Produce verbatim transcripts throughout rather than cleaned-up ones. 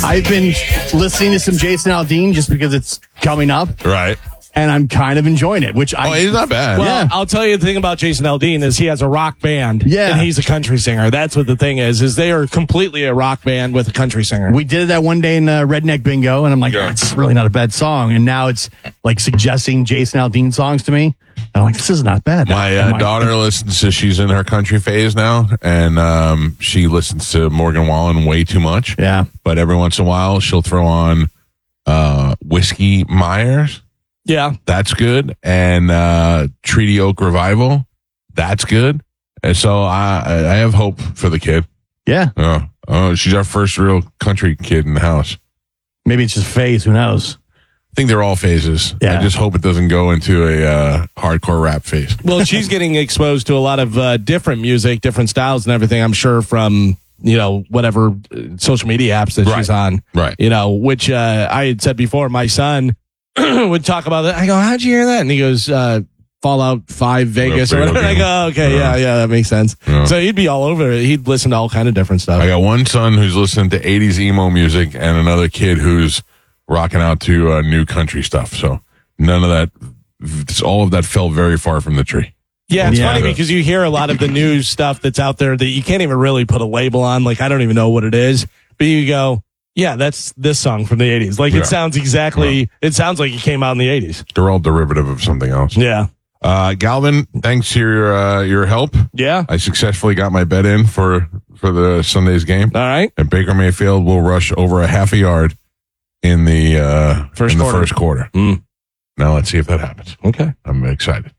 I've been listening to some Jason Aldean just because it's coming up. Right. And I'm kind of enjoying it, which I... Oh, he's not bad. Well, Yeah. I'll tell you the thing about Jason Aldean is he has a rock band. Yeah. And he's a country singer. That's what the thing is, is they are completely a rock band with a country singer. We did that one day in uh, Redneck Bingo, and I'm like, Yeah. oh, it's really not a bad song. And now it's like suggesting Jason Aldean songs to me. And I'm like, this is not bad. My uh, I'm like, daughter listens to, she's in her country phase now, and um, she listens to Morgan Wallen way too much. Yeah. But every once in a while, she'll throw on uh, Whiskey Myers. Yeah. That's good. And uh, Treaty Oak Revival. That's good. And so I I have hope for the kid. Yeah. Oh, oh, she's our first real country kid in the house. Maybe it's just phase. Who knows? I think they're all phases. Yeah. I just hope it doesn't go into a uh, hardcore rap phase. Well, she's getting exposed to a lot of uh, different music, different styles and everything, I'm sure, from, you know, whatever uh, social media apps that Right. she's on. Right. You know, which uh, I had said before, my son would talk about that. I go, how'd you hear that? And he goes, uh, Fallout five Vegas or video whatever. And I game. go, okay, yeah, Yeah. yeah, that makes sense. Yeah. So he'd be all over it. He'd listen to all kind of different stuff. I got one son who's listening to eighties emo music and another kid who's rocking out to uh, new country stuff. So none of that, all of that fell very far from the tree. Yeah, it's Yeah. funny because you hear a lot of the new stuff that's out there that you can't even really put a label on. Like, I don't even know what it is. But you go, yeah, that's this song from the eighties. Like, Yeah. it sounds exactly, it sounds like it came out in the eighties. They're all derivative of something else. Yeah. Uh, Galvin, thanks to your uh, your help. Yeah. I successfully got my bet in for, for the Sunday's game. All right. And Baker Mayfield will rush over a half a yard in the uh, First in the quarter. first quarter. Mm. Now let's see if that happens. Okay. I'm excited.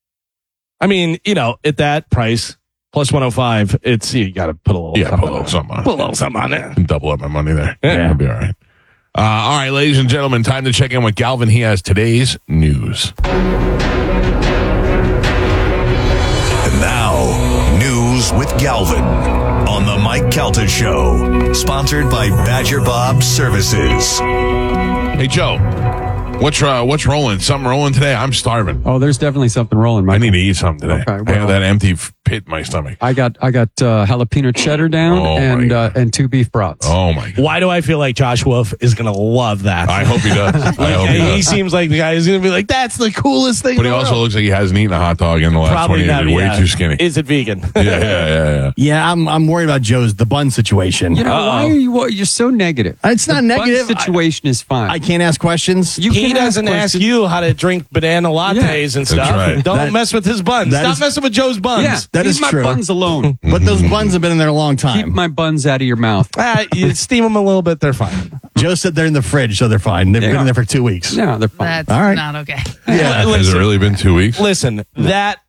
I mean, you know, at that price, plus one oh five, it's, you got to put a little Yeah, something put a little on something on it. Put a it. little something on there. And double up my money there. Yeah. It'll be all right. Uh, all right, ladies and gentlemen, time to check in with Galvin. He has today's news. And now, news with Galvin on the Mike Calta Show, sponsored by Badger Bob Services. Hey, Joe, what's uh, what's rolling? Something rolling today? I'm starving. Oh, there's definitely something rolling, I Mike. need to eat something today. Okay, I well- have that empty f- pit in my stomach. I got I got uh, jalapeno cheddar down Oh, my and uh, God. and two beef brats. Oh, my God. Why do I feel like Josh Wolf is going to love that? I hope he does. I hope he he, does. seems like the guy who's going to be like, that's the coolest thing But in he the also world. looks like he hasn't eaten a hot dog in the last Probably twenty years. not. He's way yeah. too skinny. Is it vegan? yeah, yeah, yeah, yeah. Yeah, I'm I'm worried about Joe's, the bun situation. You know, why are you what, you're so negative? It's not the negative. bun situation is fine. I can't ask questions. You He can doesn't ask questions. you how to drink banana lattes and stuff. right. Don't That- mess with his buns. that Stop is- messing with Joe's buns. Yeah, That leave is my true. buns alone. But those buns have been in there a long Keep time. my buns out of your mouth. Ah, you steam them a little bit, they're fine. Joe said they're in the fridge, so they're fine. They've Yeah. been in there for two weeks. No, they're fine. That's All right. not okay. Yeah. Listen, Has it really been two weeks? listen, that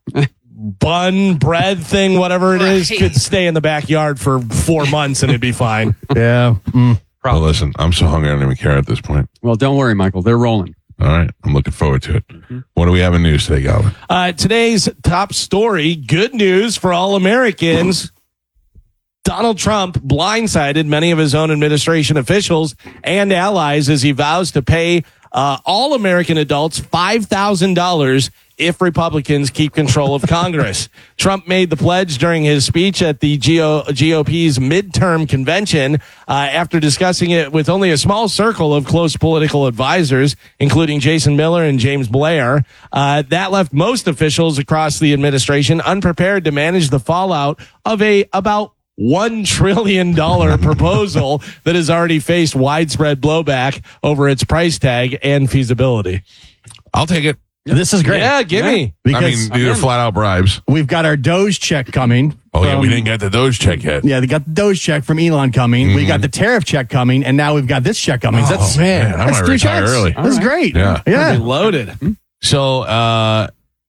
bun, bread thing, whatever it is, Right. could stay in the backyard for four months and it'd be fine. Yeah. Mm. Well, listen, I'm so hungry I don't even care at this point. Well, don't worry, Michael. They're rolling. All right, I'm looking forward to it. What do we have in news today, Galvin? Uh, today's top story, good news for all Americans. Donald Trump blindsided many of his own administration officials and allies as he vows to pay uh, all American adults five thousand dollars if Republicans keep control of Congress. Trump made the pledge during his speech at the G O P's midterm convention uh, after discussing it with only a small circle of close political advisors, including Jason Miller and James Blair. Uh, that left most officials across the administration unprepared to manage the fallout of a about one trillion dollars proposal that has already faced widespread blowback over its price tag and feasibility. I'll take it. This is great. Yeah, give me. Because I mean, these are flat out bribes. we've got our Doge check coming. Oh, yeah, we from- didn't get the Doge check yet. Yeah, they got the Doge check from Elon coming. We got the tariff check coming, and now we've got this check coming. Oh, that's man, I that's might three retire checks. early. That's great. Yeah. yeah. Loaded. So, uh,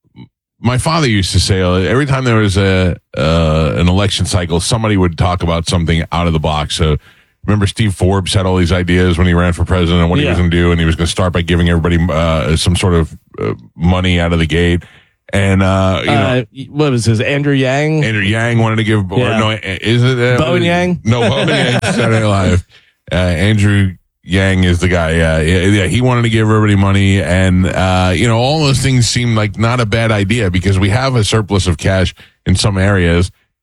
my father used to say uh, every time there was a uh, an election cycle, somebody would talk about something out of the box. So, remember Steve Forbes had all these ideas when he ran for president and what he Yeah. was going to do, and he was going to start by giving everybody uh, some sort of uh, money out of the gate. And uh, you know, Uh, what was his? Andrew Yang? Andrew Yang wanted to give, or Yeah. no, is it uh, Bowen Yang? No, Bowen Yang, Saturday Night Live. Uh, Andrew Yang is the guy. Yeah, yeah, yeah, he wanted to give everybody money, and uh, you know, all those things seem like not a bad idea because we have a surplus of cash in some areas,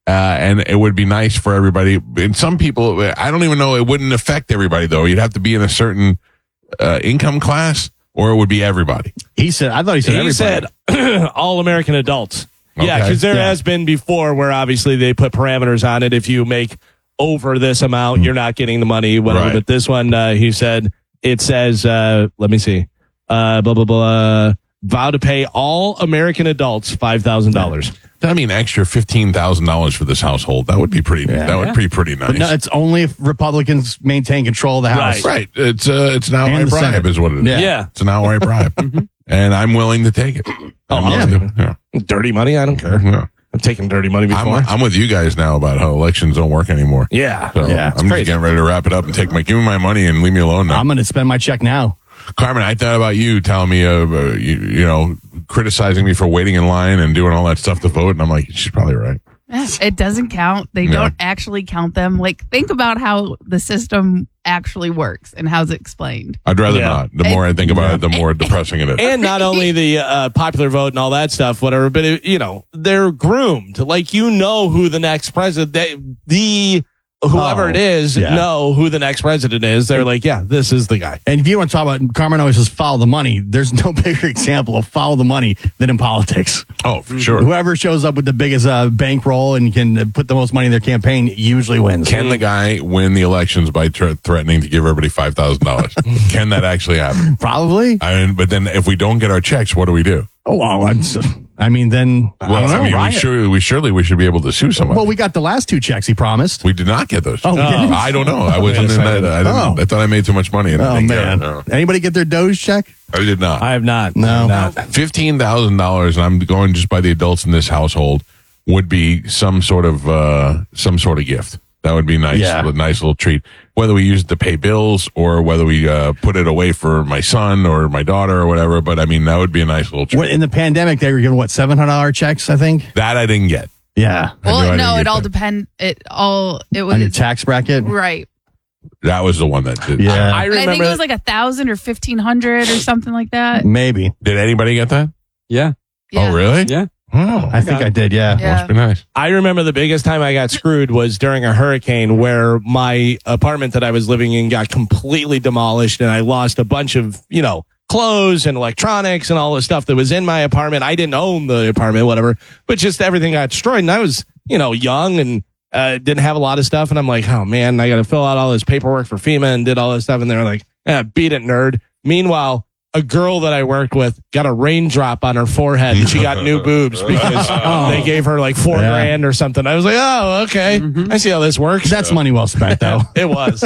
Uh, and it would be nice for everybody. And some people, I don't even know, it wouldn't affect everybody, though. You'd have to be in a certain uh, income class, or it would be everybody. He said, I thought he said He everybody. said all American adults. Yeah, Okay. because there Yeah. has been before where obviously they put parameters on it. If you make over this amount, you're not getting the money. Whatever. Right. But this one, uh, he said, it says, uh, let me see, uh, blah, blah, blah, vow to pay all American adults five thousand dollars. I mean, extra fifteen thousand dollars for this household. That would be pretty, Yeah. that would be pretty nice. But no, it's only if Republicans maintain control of the House. Right. It's uh, it's an And outright the bribe Senate. is what it is. Yeah. Yeah. It's an outright bribe. And I'm willing to take it. I'm yeah. willing to- yeah. Dirty money? I don't care. Yeah. I've taken dirty money before. I'm, I'm with you guys now about how elections don't work anymore. yeah. So Yeah, it's I'm just crazy. getting ready to wrap it up and take my, give me my money and leave me alone now. I'm going to spend my check now. Carmen, I thought about you telling me, uh, uh, you, you know, criticizing me for waiting in line and doing all that stuff to vote. And I'm like, she's probably right. It doesn't count. They Yeah. don't actually count them. Like, think about how the system actually works and how's it explained. I'd rather Yeah. not. The more I think about it, the more depressing it is. And not only the uh, popular vote and all that stuff, whatever, but it, you know, they're groomed. Like, you know who the next president, they, the whoever Oh, it is, yeah. know who the next president is. They're like, yeah, this is the guy. And if you want to talk about, Carmen always says follow the money. There's no bigger example of follow the money than in politics. Oh, for sure. Whoever shows up with the biggest uh, bankroll and can uh, put the most money in their campaign usually wins. Can the guy win the elections by tr- threatening to give everybody five thousand dollars? Can that actually happen? Probably. I mean, but then if we don't get our checks, what do we do? Oh, well, I'm s- I mean, then I Well, don't know. I mean, we, riot. sure, we surely we should be able to sue somebody. Well, we got the last two checks he promised. We did not get those. Oh, we didn't? I don't know. I wasn't in that. I, didn't, Oh. I thought I made too much money. And I Oh, didn't get it. man. No. Anybody get their Doge check? I did not. I have not. No. I have not. Fifteen thousand dollars, and I'm going just by the adults in this household, would be some sort of uh, some sort of gift. That would be nice, Yeah. a nice little treat. Whether we use it to pay bills or whether we uh, put it away for my son or my daughter or whatever. But I mean, that would be a nice little treat. What, in the pandemic, they were giving, what, seven hundred dollars checks, I think? That I didn't get. Yeah. I knew I Well, didn't no, get it all that. depend. It all it On your was tax bracket? right. That was the one that did. Yeah. I And I remember. think it was like a thousand or fifteen hundred or something like that. Maybe. Did anybody get that? Yeah. Yeah. Oh, really? Yeah. Oh, I think I did, yeah. Yeah. must be nice. I remember the biggest time I got screwed was during a hurricane where my apartment that I was living in got completely demolished and I lost a bunch of, you know, clothes and electronics and all the stuff that was in my apartment. I didn't own the apartment, whatever, but just everything got destroyed. And I was, you know, young and uh, didn't have a lot of stuff. And I'm like, oh man, I got to fill out all this paperwork for FEMA and did all this stuff. And they're like, eh, beat it, nerd. Meanwhile, a girl that I worked with got a raindrop on her forehead and she got new boobs because they gave her like four Yeah. grand or something. I was like, oh, okay. I see how this works. That's money well spent, though. It was.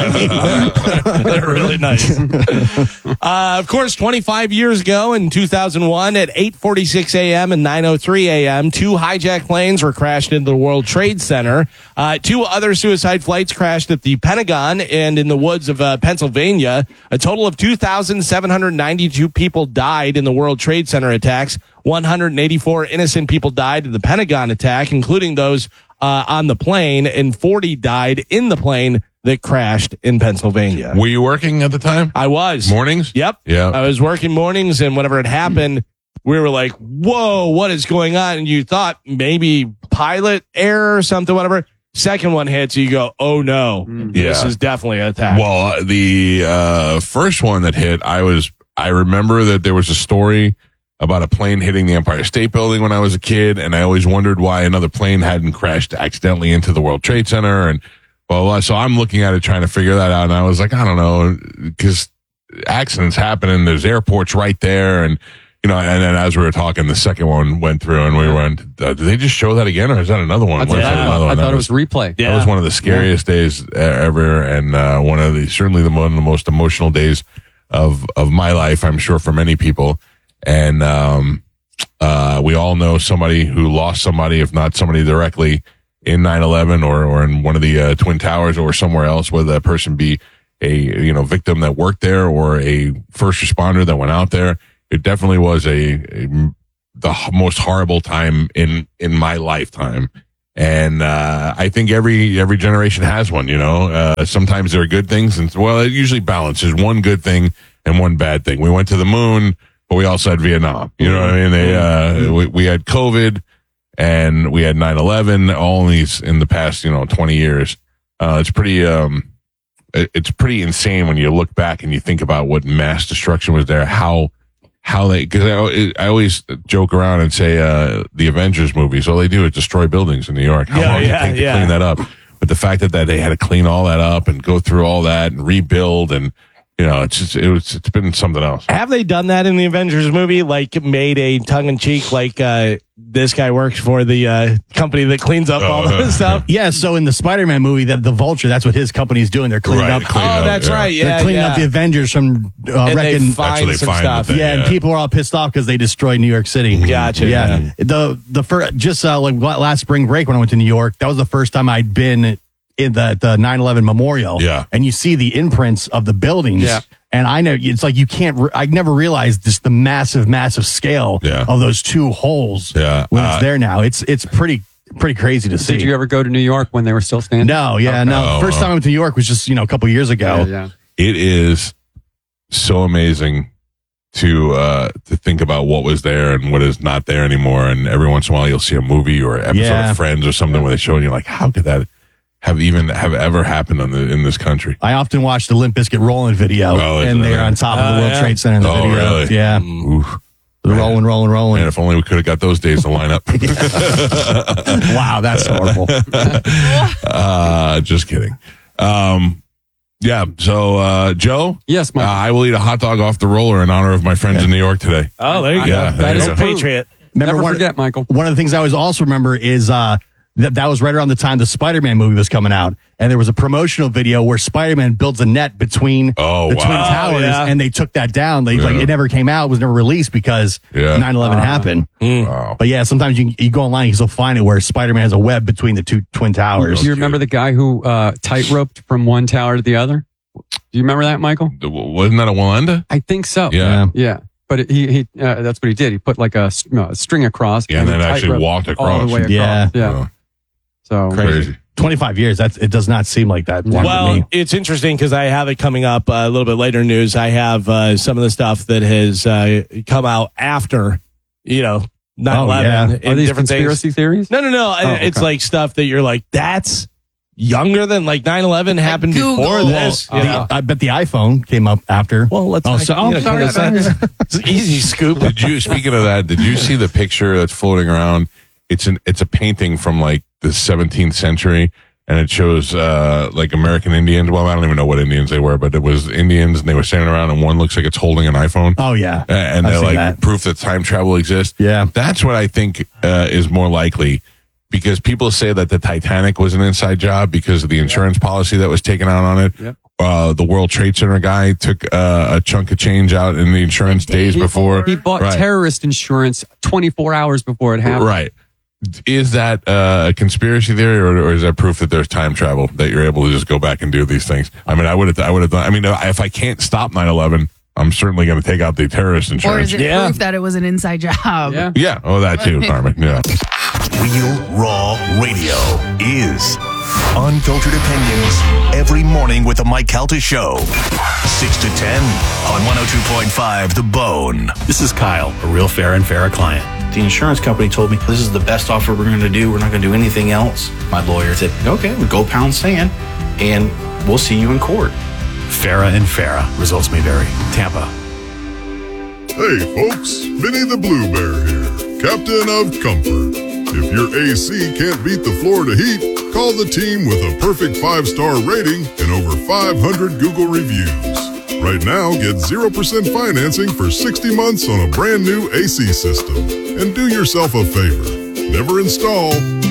They're really nice. Uh, of course, twenty-five years ago in two thousand one at eight forty-six a.m. and nine oh three a.m., two hijacked planes were crashed into the World Trade Center. Uh, two other suicide flights crashed at the Pentagon and in the woods of uh, Pennsylvania. A total of two thousand seven hundred ninety-two people died in the World Trade Center attacks. one hundred eighty-four innocent people died in the Pentagon attack, including those uh, on the plane, and forty died in the plane that crashed in Pennsylvania. Were you working at the time? I was. Mornings? Yep. Yeah. I was working mornings, and whenever it happened, we were like, whoa, what is going on? And you thought maybe pilot error or something, whatever. Second one hits, you go, oh no, this Yeah. is definitely an attack. Well, uh, the uh, first one that hit, I was, I remember that there was a story about a plane hitting the Empire State Building when I was a kid, and I always wondered why another plane hadn't crashed accidentally into the World Trade Center, and blah, blah, blah. So I'm looking at it trying to figure that out, and I was like, I don't know, because accidents happen, and there's airports right there, and you know, and then as we were talking, the second one went through, and we went, uh, did they just show that again, or is that another one? I What thought, is that, another I one? thought That it was replay. Yeah. That was one of the scariest days e- ever, and uh, one of the certainly the one of the most emotional days of of my life. I'm sure for many people, and um, uh, we all know somebody who lost somebody, if not somebody directly, in nine eleven or or in one of the uh, Twin Towers or somewhere else, whether that person be a you know victim that worked there or a first responder that went out there. It definitely was a, a the h- most horrible time in in my lifetime. And uh, I think every every generation has one. You know, uh, sometimes there are good things, and well, it usually balances one good thing and one bad thing. We went to the moon, but we also had Vietnam. You know what I mean? They uh, we, we had COVID, and we had nine eleven all in these in the past, you know, twenty years. Uh, it's pretty, um, it, it's pretty insane when you look back and you think about what mass destruction was there, how, how they, cause I, I always joke around and say, uh, the Avengers movies, all they do is destroy buildings in New York. How Yeah, long does yeah, it take to yeah. clean that up? But the fact that, that they had to clean all that up and go through all that and rebuild and, you know, it's just, it was, it's been something else. Have they done that in the Avengers movie? Like made a tongue in cheek, like uh, this guy works for the uh, company that cleans up all Oh, this stuff. Yeah, so in the Spider-Man movie, that the Vulture, that's what his company's doing. They're cleaning Right, up. clean Oh, up, that's yeah. right. They're Yeah, cleaning yeah. up the Avengers from uh, and they wrecking. That's find what they some find stuff. with Yeah, and Yeah. people are all pissed off because they destroyed New York City. Gotcha. Yeah, Yeah. the the first just uh, like last spring break when I went to New York, that was the first time I'd been in the the nine eleven memorial. Yeah. and you see the imprints of the buildings. Yeah. And I know it's like you can't. Re- I never realized just the massive, massive scale Yeah. of those two holes. Yeah. when Uh, it's there now, it's it's pretty pretty crazy to see. Did you ever go to New York when they were still standing? No, yeah, no. Oh, First oh. time I went to New York was just you know a couple years ago. Yeah, yeah. It is so amazing to uh to think about what was there and what is not there anymore. And every once in a while you'll see a movie or episode Yeah. of Friends or something where they show and you're like, how could that have even have ever happened in the in this country? I often watch the Limp Bizkit rolling video, Oh, is and it? they're on top of Oh, the World yeah. Trade Center in the Oh, video. really? Yeah, Oof. they're rolling, rolling, rolling. Man, if only we could have got those days to line up. Wow, that's horrible. uh just kidding. Um yeah, so uh Joe, Yes, uh, Mike. I will eat a hot dog off the roller in honor of my friends in New York today. Oh, there you Yeah, go. there That you is go. a Patriot. Remember Never one, forget, Michael. one of the things I always also remember is uh, that that was right around the time the Spider-Man movie was coming out, and there was a promotional video where Spider-Man builds a net between Oh, the wow. Twin Oh, Towers, yeah. and they took that down. They like Yeah. it never came out, it was never released because Yeah. nine eleven happened. Wow. But yeah, sometimes you you go online, you can still find it where Spider-Man has a web between the two Twin Towers. Do you remember the guy who uh, tight-roped from one tower to the other? Do you remember that, Michael? Wasn't that a Wanda? I think so. Yeah. Yeah. But it, he, he uh, that's what he did. He put like a, s- no, a string across. Yeah, and then he actually tight-roped walked all across. the way across. Yeah. Yeah. Oh, So crazy. twenty-five years, that's it does not seem like that long to Well, me. it's interesting because I have it coming up uh, a little bit later in news. I have uh, some of the stuff that has uh, come out after, you know, nine eleven. yeah. and are these different conspiracy things. theories? No, no, no. Oh, It's okay. like stuff that you're like, that's younger than like nine eleven happened Google. before Well, this. you The- know? I bet the iPhone came up after. Well, let's. Oh, so- oh, you know, sorry, it's, it's an easy scoop. Did you speaking of that? Did you see the picture that's floating around? It's an it's a painting from like the seventeenth century, and it shows uh, like American Indians. Well, I don't even know what Indians they were, but it was Indians, and they were standing around, and one looks like it's holding an iPhone. Oh yeah, A- and I've they're seen like that. proof that time travel exists. Yeah. That's what I think uh, is more likely, because people say that the Titanic was an inside job because of the insurance policy that was taken out on it. Yep. Uh, the World Trade Center guy took uh, a chunk of change out in the insurance days He- before. He bought Right. terrorist insurance twenty-four hours before it happened. Right. Is that uh, a conspiracy theory, or, or is that proof that there's time travel, that you're able to just go back and do these things? I mean, I would have, I would have done. I mean, if I can't stop nine eleven, I'm certainly going to take out the terrorist Or insurance. is it Yeah. proof that it was an inside job? Yeah. Yeah. Oh, that too, Carmen. Yeah. Real Raw Radio is unfiltered opinions every morning with the Mike Calta Show. six to ten on one oh two point five The Bone. This is Kyle, a real fair and fair client. The insurance company told me this is the best offer we're going to do. We're not going to do anything else. My lawyer said, okay, we'll go pound sand and we'll see you in court. Farah and Farah. Results may vary. Tampa. Hey folks, Vinny the Blue Bear here, Captain of Comfort. If your A C can't beat the Florida heat, call the team with a perfect five-star rating and over five hundred Google reviews. Right now, get zero percent financing for sixty months on a brand new A C system. And do yourself a favor. Never install,